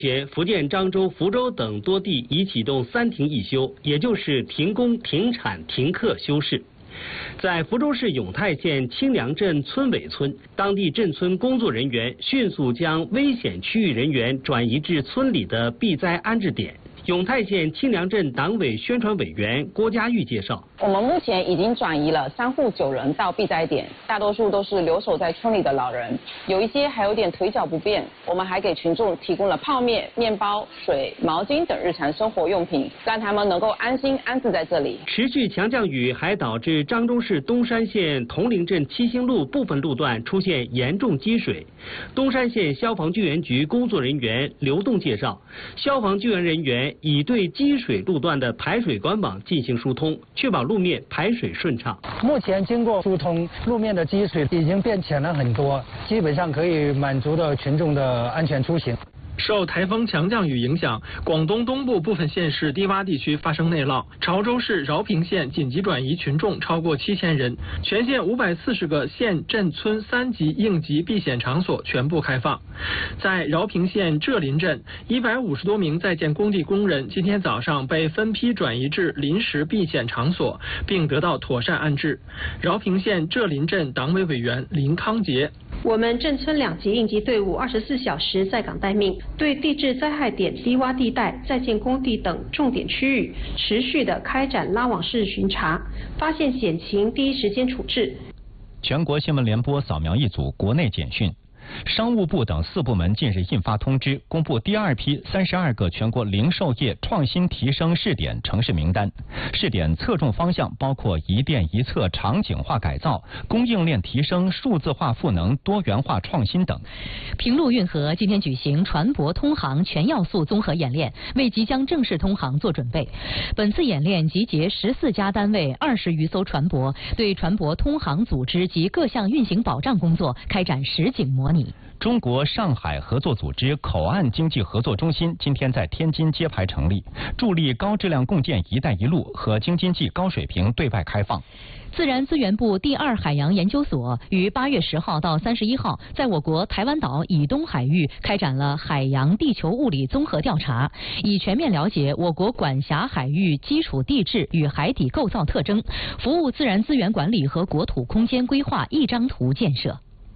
前，福建漳州、福州等多地已启动3停1休，也就是停工、停产、停课休市。在福州市永泰县清凉镇村尾村，当地镇村工作人员迅速将危险区域人员转移至村里的避灾安置点。永泰县清凉镇党委宣传委员郭家玉介绍， 我们目前已经转移了3户9人到避灾点，大多数都是留守在村里的老人，有一些还有点腿脚不便。我们还给群众提供了泡面、面包、水、毛巾等日常生活用品，让他们能够安心安置在这里。 持续强降雨还导致漳州市东山县铜陵镇七星路部分路段出现严重积水。东山县消防救援局工作人员刘栋介绍，消防救援人员已对积水路段的排水管网进行疏通，确保路面排水顺畅。 目前经过疏通，路面的积水已经变浅了很多，基本上可以满足到群众的安全出行。 受台风强降雨影响，广东东部部分县市低洼地区发生内涝，潮州市饶平县紧急转移群众超过7000人，全县540个县镇村3级应急避险场所全部开放。在饶平县浙林镇，150多名在建工地工人今天早上被分批转移至临时避险场所，并得到妥善安置。饶平县浙林镇党委委员林康杰。 我们镇村2级应急队伍24小时在岗待命，对地质灾害点、低洼地带、在建工地等重点区域持续的开展拉网式巡查，发现险情第一时间处置。 全国新闻联播扫描一组国内简讯。商务部等4部门近日印发通知，公布第2批32个全国零售业创新提升试点城市名单。试点侧重方向包括一店一策场景化改造、供应链提升、数字化赋能、多元化创新等。 平陆运河今天举行船舶通航全要素综合演练，为即将正式通航做准备。本次演练集结14家单位20余艘船舶，对船舶通航组织及各项运行保障工作开展实景模拟。 中国上海合作组织口岸经济合作中心今天在天津揭牌成立，助力高质量共建“一带一路”和京津冀高水平对外开放。 自然资源部第2海洋研究所于8月10号到31号在我国台湾岛以东海域开展了海洋地球物理综合调查，以全面了解我国管辖海域基础地质与海底构造特征，服务自然资源管理和国土空间规划一张图建设。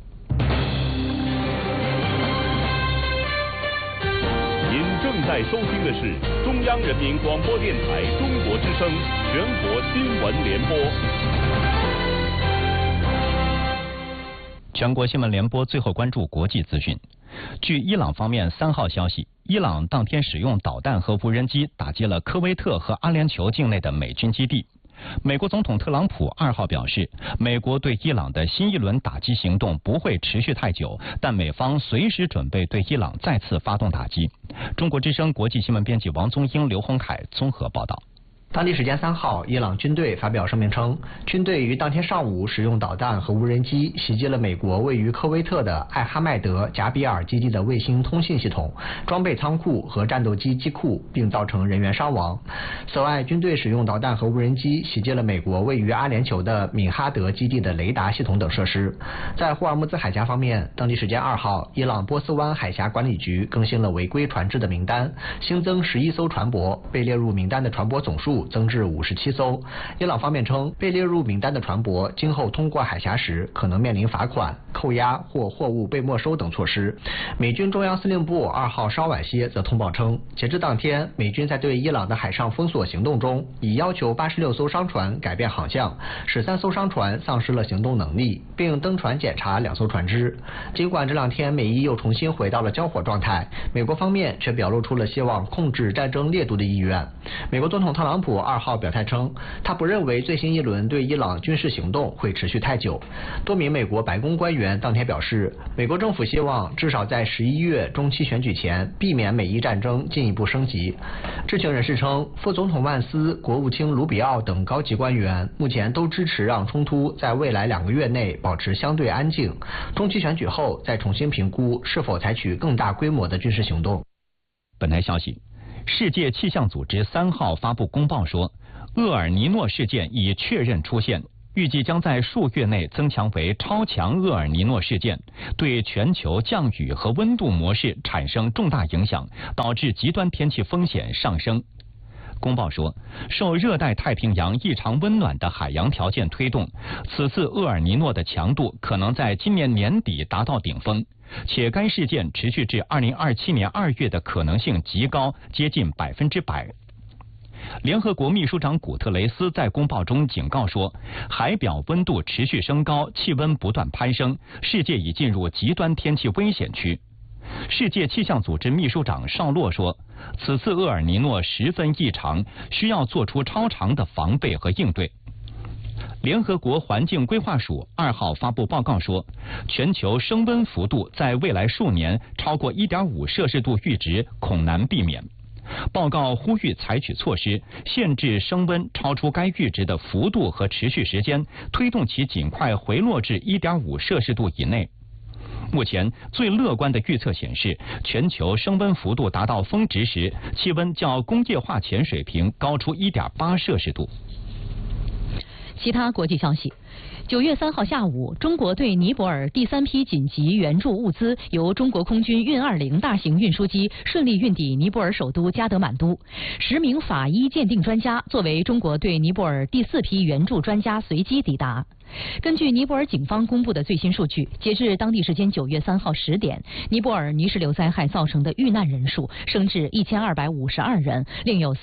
正在收听的是中央人民广播电台中国之声全国新闻联播。 全国新闻联播最后关注国际资讯。据伊朗方面3号消息，伊朗当天使用导弹和无人机打击了科威特和阿联酋境内的美军基地。美国总统特朗普2号表示，美国对伊朗的新一轮打击行动不会持续太久，但美方随时准备对伊朗再次发动打击。中国之声国际新闻编辑王宗英、刘洪凯综合报道。 当地时间3号，伊朗军队发表声明称，军队于当天上午使用导弹和无人机袭击了美国位于科威特的艾哈迈德贾比尔基地的卫星通信系统、装备仓库和战斗机机库，并造成人员伤亡。此外，军队使用导弹和无人机袭击了美国位于阿联酋的敏哈德基地的雷达系统等设施。在霍尔木兹海峡方面，当地时间2号，伊朗波斯湾海峡管理局更新了违规船只的名单，新增11艘船舶，被列入名单的船舶总数增至57艘。伊朗方面称，被列入名单的船舶今后通过海峡时可能面临罚款、扣押或货物被没收等措施。美军中央司令部2号稍晚些则通报称，截至当天，美军在对伊朗的海上封锁行动中，已要求86艘商船改变航向，使3艘商船丧失了行动能力，并登船检查2艘船只。尽管这2天美伊又重新回到了交火状态，美国方面却表露出了希望控制战争烈度的意愿。美国总统特朗普2号表态称，他不认为最新一轮对伊朗军事行动会持续太久。多名美国白宫官员当天表示，美国政府希望至少在11月中期选举前避免美伊战争进一步升级。知情人士称，副总统万斯、国务卿卢比奥等高级官员目前都支持让冲突在未来2个月内保持相对安静，中期选举后再重新评估是否采取更大规模的军事行动。 本台消息，世界气象组织3号发布公报说，厄尔尼诺事件已确认出现， 预计将在数月内增强为超强厄尔尼诺事件，对全球降雨和温度模式产生重大影响，导致极端天气风险上升。公报说，受热带太平洋异常温暖的海洋条件推动，此次厄尔尼诺的强度可能在今年年底达到顶峰，且该事件持续至2027年2月的可能性极高，接近100%。联合国秘书长古特雷斯在公报中警告说，海表温度持续升高，气温不断攀升，世界已进入极端天气危险区。世界气象组织秘书长绍洛说，此次厄尔尼诺十分异常，需要做出超长的防备和应对。联合国环境规划署2号发布报告说，全球升温幅度在未来数年超过1.5摄氏度阈值恐难避免。报告呼吁采取措施，限制升温超出该阈值的幅度和持续时间，推动其尽快回落至1.5摄氏度以内。目前最乐观的预测显示，全球升温幅度达到峰值时，气温较工业化前水平高出1.8摄氏度。 其他国际消息，9月3号下午，中国对尼泊尔第3批紧急援助物资由中国空军运20大型运输机顺利运抵尼泊尔首都加德满都。10名法医鉴定专家作为中国对尼泊尔第4批援助专家随机抵达。根据尼泊尔警方公布的最新数据，截至当地时间9月3号10点，尼泊尔泥石流灾害造成的遇难人数升至1252人，另有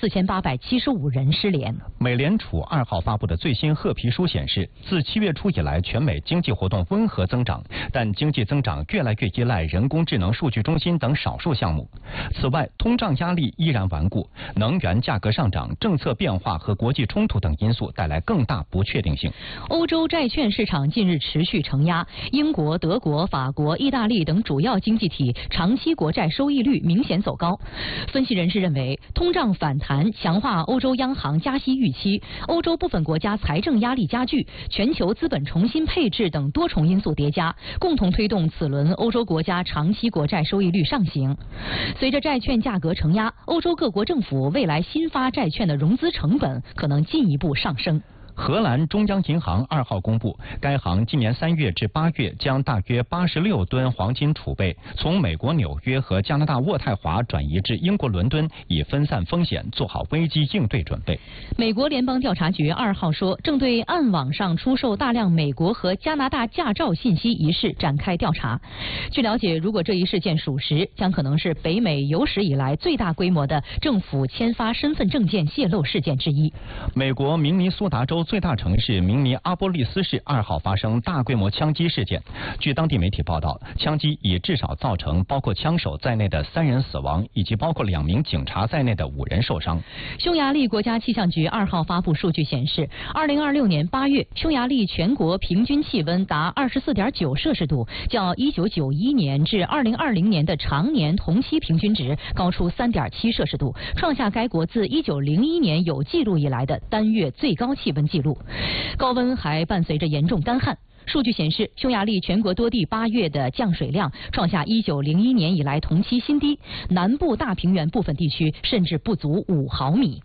4875人失联。 美联储2号发布的最新褐皮书显示，自7月初以来，全美经济活动温和增长，但经济增长越来越依赖人工智能数据中心等少数项目。此外，通胀压力依然顽固，能源价格上涨、政策变化和国际冲突等因素带来更大不确定性。 欧洲债券市场近日持续承压，英国、德国、法国、意大利等主要经济体长期国债收益率明显走高。分析人士认为，通胀反弹强化欧洲央行加息预期，欧洲部分国家财政压力加剧，全球资本重新配置等多重因素叠加，共同推动此轮欧洲国家长期国债收益率上行。随着债券价格承压，欧洲各国政府未来新发债券的融资成本可能进一步上升。 荷兰中央银行2号公布，该行今年3月至8月将大约86吨黄金储备从美国纽约和加拿大渥太华转移至英国伦敦，以分散风险，做好危机应对准备。 美国联邦调查局2号说，正对暗网上出售大量美国和加拿大驾照信息一事展开调查。据了解，如果这一事件属实，将可能是北美有史以来最大规模的政府签发身份证件泄露事件之一。 美国明尼苏达州最大城市明尼阿波利斯市2号发生大规模枪击事件。据当地媒体报道，枪击已至少造成包括枪手在内的3人死亡，以及包括2名警察在内的5人受伤。 匈牙利国家气象局2号发布数据显示，2026年8月，匈牙利全国平均气温达24.9摄氏度，较1991年至2020年的常年同期平均值高出3.7摄氏度，创下该国自1901年有记录以来的单月最高气温记录。高温还伴随着严重干旱。数据显示，匈牙利全国多地8月的降水量创下1901年以来同期新低，南部大平原部分地区甚至不足5毫米。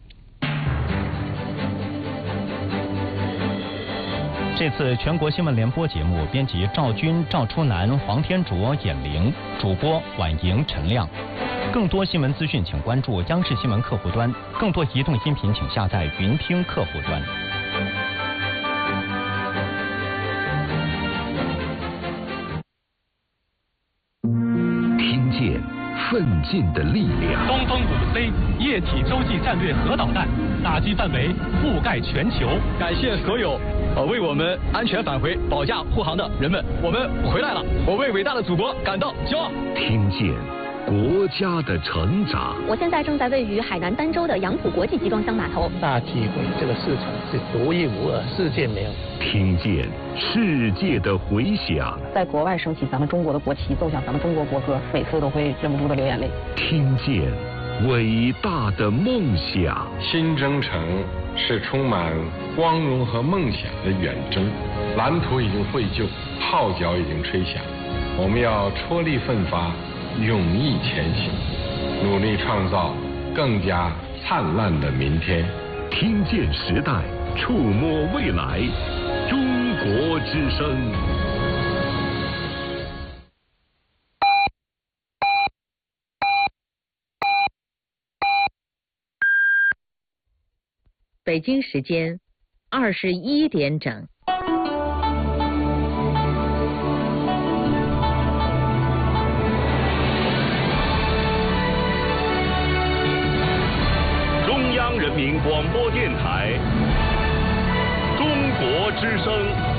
这次全国新闻联播节目，编辑赵军、赵初南、黄天卓、闫玲，主播婉莹、陈亮。更多新闻资讯，请关注央视新闻客户端；更多移动音频，请下载云听客户端。 听见奋进的力量。 东风5C 液体洲际战略核导弹打击范围覆盖全球。 感谢所有为我们安全返回保驾护航的人们，我们回来了，我为伟大的祖国感到骄傲。 听见国家的成长。 我现在正在位于海南儋州的杨浦国际集装箱码头。 大机会，这个市场是独一无二，世界没有。 听见世界的回响。 在国外升起咱们中国的国旗，奏响咱们中国国歌，每次都会忍不住的流眼泪。 听见伟大的梦想。 新征程是充满光荣和梦想的远征，蓝图已经绘就，号角已经吹响，我们要踔厉奋发，勇毅前行，努力创造更加灿烂的明天。 听见时代，触摸未来， 中国之声。 北京时间21点整。 中央人民广播电台，中国之声。